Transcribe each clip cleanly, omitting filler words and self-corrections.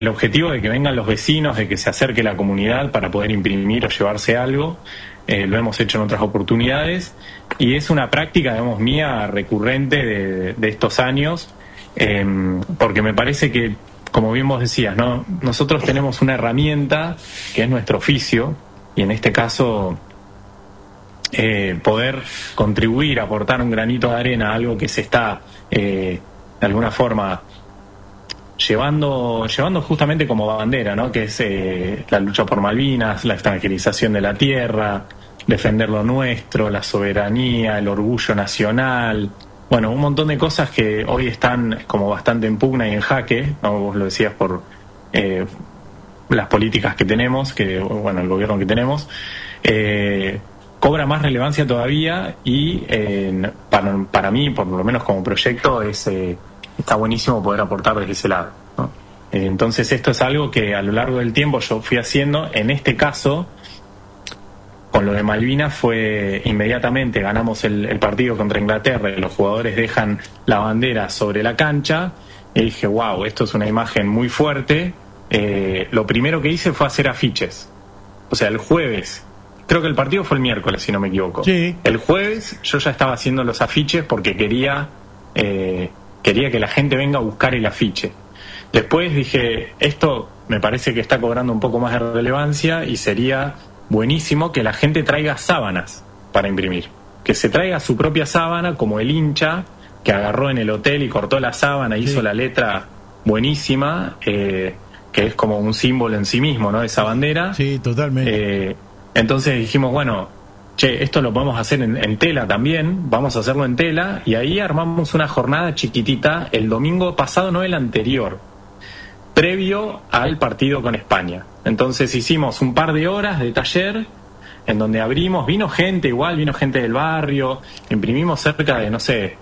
el objetivo de que vengan los vecinos, de que se acerque la comunidad para poder imprimir o llevarse algo. Lo hemos hecho en otras oportunidades y es una práctica, digamos, mía recurrente de estos años, porque me parece que, como bien vos decías, ¿no? Nosotros tenemos una herramienta que es nuestro oficio y en este caso poder contribuir, aportar un granito de arena a algo que se está de alguna forma llevando justamente como bandera, ¿no? Que es la lucha por Malvinas, la extranjerización de la tierra, defender lo nuestro, la soberanía, el orgullo nacional. Bueno, un montón de cosas que hoy están como bastante en pugna y en jaque, ¿no? Vos lo decías por las políticas que tenemos, el gobierno que tenemos, cobra más relevancia todavía y para mí, por lo menos como proyecto, está buenísimo poder aportar desde ese lado, ¿no? Entonces esto es algo que a lo largo del tiempo yo fui haciendo. En este caso, con lo de Malvinas fue inmediatamente, ganamos el partido contra Inglaterra y los jugadores dejan la bandera sobre la cancha y dije, wow, esto es una imagen muy fuerte. Lo primero que hice fue hacer afiches. O sea, el jueves, creo que el partido fue el miércoles, si no me equivoco. Sí. El jueves yo ya estaba haciendo los afiches porque quería que la gente venga a buscar el afiche. Después dije, esto me parece que está cobrando un poco más de relevancia y sería buenísimo que la gente traiga sábanas para imprimir. Que se traiga su propia sábana, como el hincha que agarró en el hotel y cortó la sábana, sí, hizo la letra buenísima, que es como un símbolo en sí mismo, ¿no? Esa bandera. Sí, totalmente. Entonces dijimos, bueno, esto lo podemos hacer en tela también, vamos a hacerlo en tela, y ahí armamos una jornada chiquitita el domingo pasado, no el anterior, previo al partido con España. Entonces hicimos un par de horas de taller en donde abrimos, vino gente del barrio, imprimimos cerca de, no sé,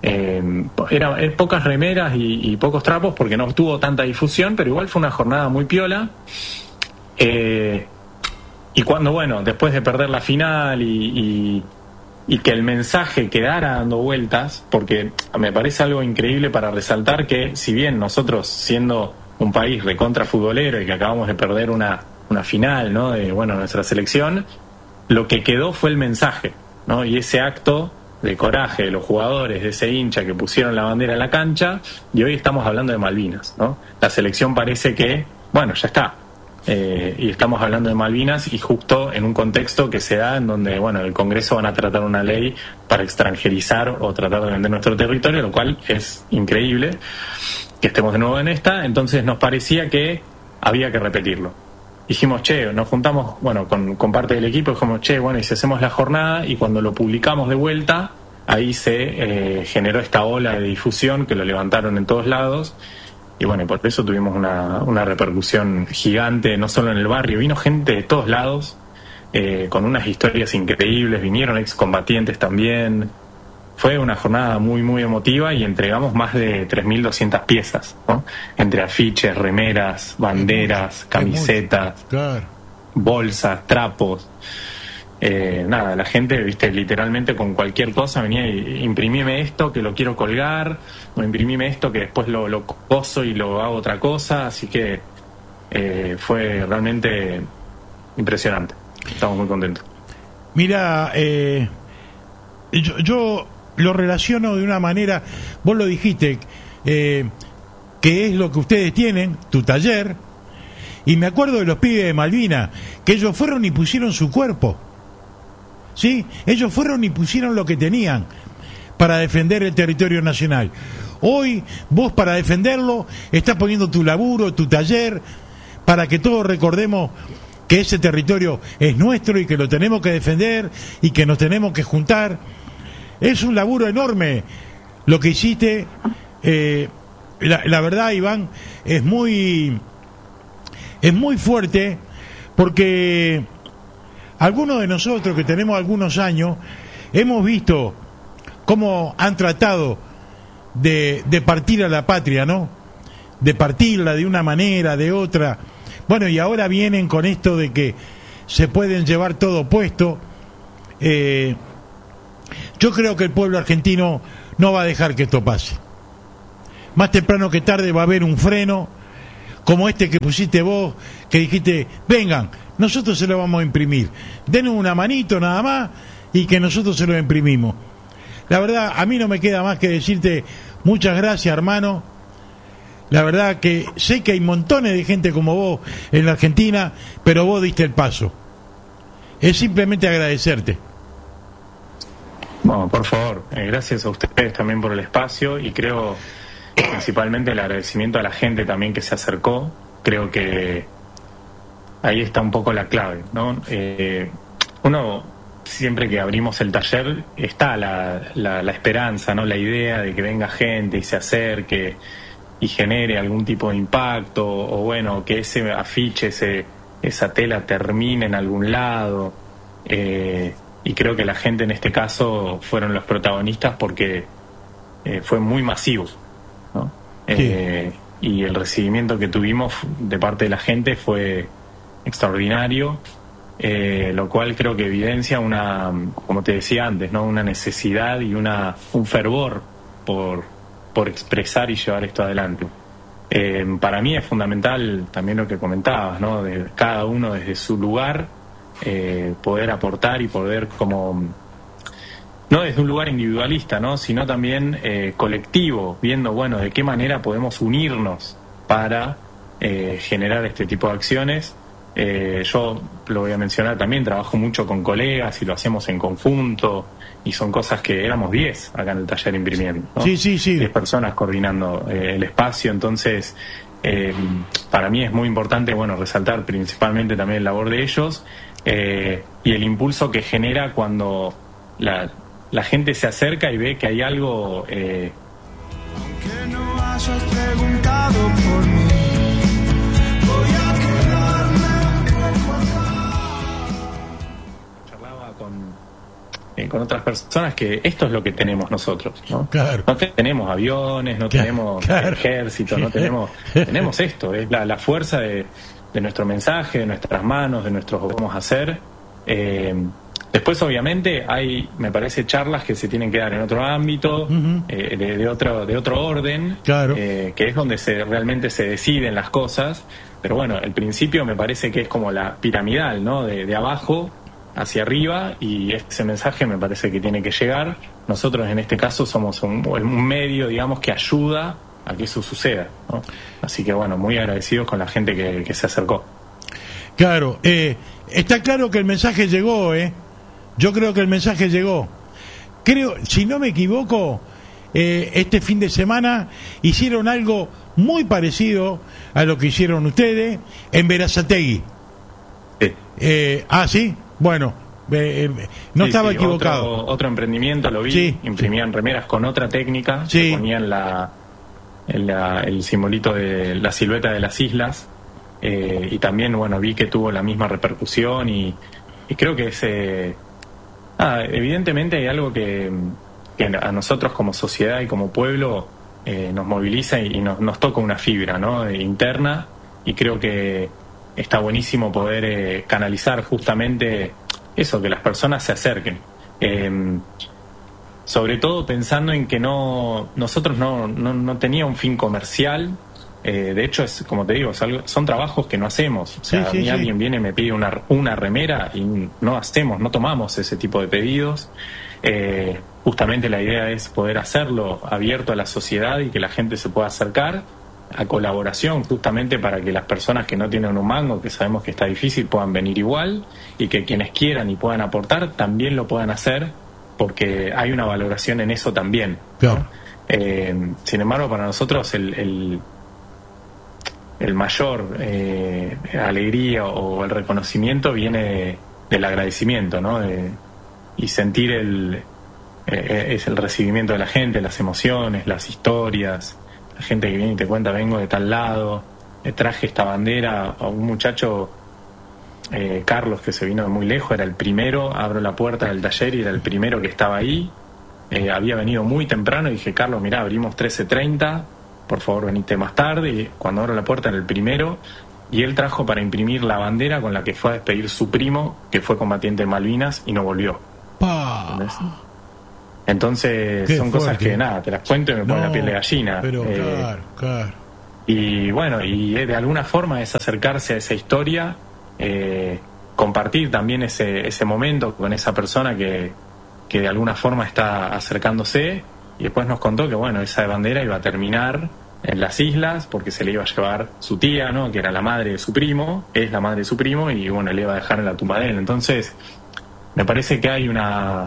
eran pocas remeras y pocos trapos porque no tuvo tanta difusión, pero igual fue una jornada muy piola. Y cuando, después de perder la final y que el mensaje quedara dando vueltas, porque me parece algo increíble para resaltar que, si bien nosotros, siendo un país recontra futbolero y que acabamos de perder una final, ¿no? De nuestra selección, lo que quedó fue el mensaje, ¿no? Y ese acto de coraje de los jugadores, de ese hincha que pusieron la bandera en la cancha, y hoy estamos hablando de Malvinas, ¿no? La selección parece que, ya está. Y estamos hablando de Malvinas y justo en un contexto que se da en donde, el Congreso van a tratar una ley para extranjerizar o tratar de vender nuestro territorio, lo cual es increíble que estemos de nuevo en esta. Entonces nos parecía que había que repetirlo. Dijimos, nos juntamos, con parte del equipo, dijimos, y si hacemos la jornada, y cuando lo publicamos de vuelta, ahí se generó esta ola de difusión que lo levantaron en todos lados. Y por eso tuvimos una repercusión gigante, no solo en el barrio, vino gente de todos lados, con unas historias increíbles, vinieron excombatientes también. Fue una jornada muy, muy emotiva y entregamos más de 3.200 piezas, ¿no? Entre afiches, remeras, banderas, camisetas, claro, bolsas, trapos. La gente, literalmente con cualquier cosa venía y imprimime esto que lo quiero colgar, o imprimime esto que después lo coso y lo hago otra cosa, así que fue realmente impresionante. Estamos muy contentos. Mira, yo lo relaciono de una manera, vos lo dijiste, que es lo que ustedes tienen, tu taller, y me acuerdo de los pibes de Malvinas, que ellos fueron y pusieron su cuerpo. ¿Sí? Ellos fueron y pusieron lo que tenían para defender el territorio nacional. Hoy vos, para defenderlo, estás poniendo tu laburo, tu taller, para que todos recordemos que ese territorio es nuestro y que lo tenemos que defender y que nos tenemos que juntar. Es un laburo enorme lo que hiciste. La verdad, Iván, es muy fuerte, porque algunos de nosotros que tenemos algunos años hemos visto cómo han tratado de partir a la patria, ¿no? De partirla de una manera, de otra. Y ahora vienen con esto de que se pueden llevar todo puesto. Yo creo que el pueblo argentino no va a dejar que esto pase. Más temprano que tarde va a haber un freno, como este que pusiste vos, que dijiste, vengan, nosotros se lo vamos a imprimir, denos una manito nada más y que nosotros se lo imprimimos. La verdad, a mí no me queda más que decirte muchas gracias, hermano. La verdad que sé que hay montones de gente como vos en la Argentina, pero vos diste el paso. Es simplemente agradecerte. Bueno, por favor, gracias a ustedes también por el espacio, y creo principalmente el agradecimiento a la gente también que se acercó. Creo que ahí está un poco la clave, ¿no? Uno, siempre que abrimos el taller, está la esperanza, ¿no? La idea de que venga gente y se acerque y genere algún tipo de impacto, o bueno, que ese afiche, esa tela termine en algún lado. Y creo que la gente en este caso fueron los protagonistas, porque fue muy masivo, ¿no? Sí. Y el recibimiento que tuvimos de parte de la gente fue extraordinario, lo cual creo que evidencia como te decía antes, ¿no? Una necesidad y un fervor por expresar y llevar esto adelante. Para mí es fundamental también lo que comentabas, ¿no? De cada uno desde su lugar, poder aportar y poder, como no desde un lugar individualista, ¿no? Sino también colectivo, viendo, bueno, de qué manera podemos unirnos para generar este tipo de acciones. Yo lo voy a mencionar también, trabajo mucho con colegas y lo hacemos en conjunto, y son cosas que éramos 10 acá en el taller imprimiendo, ¿no? Sí. 10 personas coordinando el espacio. Entonces, para mí es muy importante, bueno, resaltar principalmente también el labor de ellos, y el impulso que genera cuando la gente se acerca y ve que hay algo. Aunque no hayas preguntado por mí, voy a quedarme un poco acá. Charlaba con otras personas que esto es lo que tenemos nosotros, ¿no? Claro. No tenemos aviones, no tenemos ejército, no tenemos esto, es la fuerza de nuestro mensaje, de nuestras manos, de nuestros vamos a hacer. Después, obviamente, hay, me parece, charlas que se tienen que dar en otro ámbito, de otro orden, Claro. Que es donde realmente se deciden las cosas. Pero bueno, el principio me parece que es como la piramidal, ¿no? De abajo hacia arriba, y ese mensaje me parece que tiene que llegar. Nosotros en este caso somos un medio, digamos, que ayuda a que eso suceda, ¿no? Así que bueno, muy agradecidos con la gente que se acercó. Claro, está claro que el mensaje llegó, Yo creo que el mensaje llegó. Creo, si no me equivoco, este fin de semana hicieron algo muy parecido a lo que hicieron ustedes en Berazategui. Sí. ¿Sí? Bueno, no estaba equivocado. Otro emprendimiento, lo vi. Sí, imprimían remeras con otra técnica, Sí. que ponían el simbolito de la silueta de las islas, y también, bueno, vi que tuvo la misma repercusión, y creo que evidentemente hay algo que a nosotros como sociedad y como pueblo nos moviliza y nos toca una fibra, ¿no? Interna, y creo que está buenísimo poder canalizar justamente eso, que las personas se acerquen, sobre todo pensando en que nosotros no tenía un fin comercial. De hecho, es como te digo, son trabajos que no hacemos. O sea, Sí, a mí sí. alguien viene y me pide una remera y no tomamos ese tipo de pedidos. Justamente la idea es poder hacerlo abierto a la sociedad y que la gente se pueda acercar a colaboración, justamente para que las personas que no tienen un mango, que sabemos que está difícil, puedan venir igual, y que quienes quieran y puedan aportar también lo puedan hacer, porque hay una valoración en eso también, ¿no? Claro. Sin embargo, para nosotros el mayor alegría o el reconocimiento viene del agradecimiento, ¿no? Y sentir es el recibimiento de la gente, las emociones, las historias, la gente que viene y te cuenta, vengo de tal lado, traje esta bandera. A un muchacho, Carlos, que se vino de muy lejos, era el primero, abro la puerta del taller y era el primero que estaba ahí. Había venido muy temprano y dije, Carlos, mirá, abrimos 13:30, por favor venite más tarde. Y cuando abro la puerta era el primero, y él trajo para imprimir la bandera con la que fue a despedir su primo, que fue combatiente en Malvinas y no volvió. ¿Entendés? Entonces Qué son cosas fuerte. que nada, te las cuento y me pone la piel de gallina. Pero claro. Y bueno, y de alguna forma es acercarse a esa historia, compartir también ese momento con esa persona que de alguna forma está acercándose. Y después nos contó que bueno, esa bandera iba a terminar en las islas porque se le iba a llevar su tía, ¿no? Que era la madre de su primo, es la madre de su primo, y bueno, le iba a dejar en la tumba de él. Entonces me parece que hay una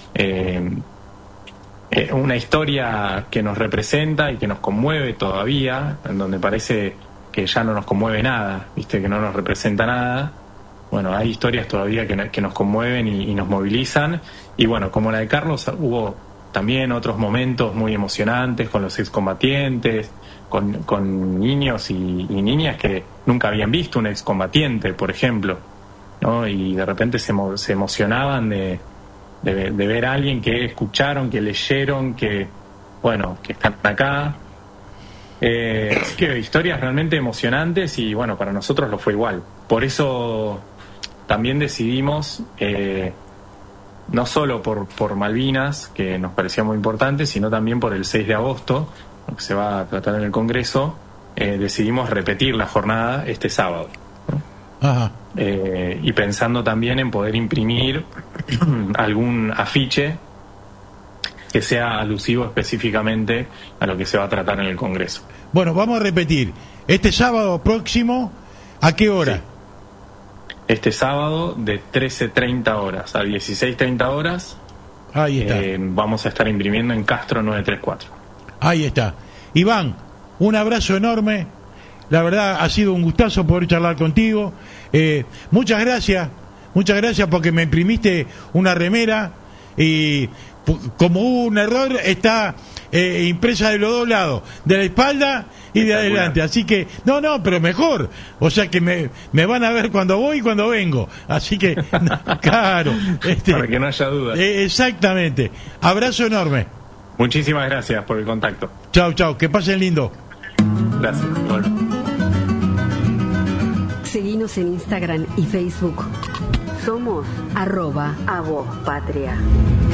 historia que nos representa y que nos conmueve todavía, en donde parece que ya no nos conmueve nada, viste, que no nos representa nada. Bueno, hay historias todavía que nos conmueven y nos movilizan. Y bueno, como la de Carlos, hubo también otros momentos muy emocionantes con los excombatientes, con niños y niñas que nunca habían visto un excombatiente, por ejemplo, ¿no? Y de repente se emocionaban de ver a alguien que escucharon, que leyeron, que bueno, que están acá. Así que historias realmente emocionantes, y bueno, para nosotros lo fue igual. Por eso también decidimos, no solo por Malvinas, que nos parecía muy importante, sino también por el 6 de agosto, lo que se va a tratar en el Congreso, decidimos repetir la jornada este sábado, ¿no? Ajá. Y pensando también en poder imprimir algún afiche que sea alusivo específicamente a lo que se va a tratar en el Congreso. Bueno, vamos a repetir. Este sábado próximo, ¿a qué hora? Sí. Este sábado de 13:30 horas a 16:30 horas. Ahí está. Vamos a estar imprimiendo en Castro 934. Ahí está. Iván, un abrazo enorme. La verdad ha sido un gustazo poder charlar contigo. Muchas gracias porque me imprimiste una remera y como hubo un error está impresa de los dos lados, de la espalda y de adelante, así que no, pero mejor, o sea que me van a ver cuando voy y cuando vengo, así que claro, para que no haya duda. Exactamente. Abrazo enorme. Muchísimas gracias por el contacto. Chau, que pasen lindo. Gracias. Bueno. Seguinos en Instagram y Facebook. Somos @avozpatria.